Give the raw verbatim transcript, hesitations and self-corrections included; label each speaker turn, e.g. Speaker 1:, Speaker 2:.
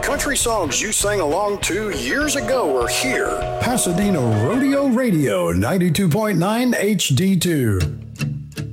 Speaker 1: country songs you sang along to years ago are here. Pasadena Rodeo Radio, ninety-two point nine H D two.